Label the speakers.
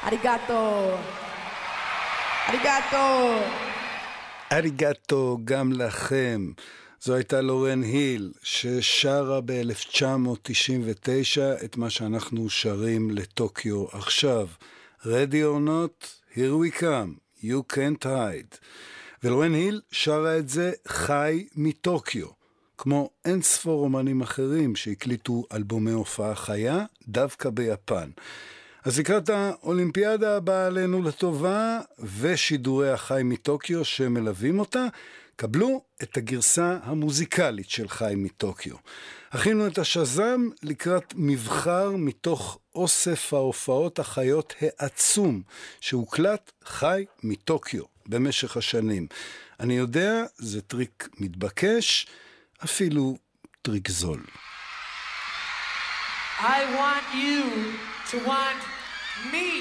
Speaker 1: אריגטו. אריגטו.
Speaker 2: אריגטו גם לכם. זו הייתה לורן היל ששרה ב-1999 את מה שאנחנו שרים לטוקיו עכשיו. Ready or not, here we come, you can't hide. ולורן היל שרה את זה חי מטוקיו, כמו אין ספור אומנים אחרים שהקליטו אלבומי הופעה חיה דווקא ביפן. אז לקראת האולימפיאדה הבאה עלינו לטובה ושידורי החי מטוקיו שמלווים אותה, קבלו את הגרסה המוזיקלית של חי מטוקיו. הכינו את השזם לקראת מבחר מתוך אוסף ההופעות החיות העצום שהוקלט חי מטוקיו במשך השנים. אני יודע, זה טריק מתבקש, אפילו טריק זול.
Speaker 3: I want you to want me.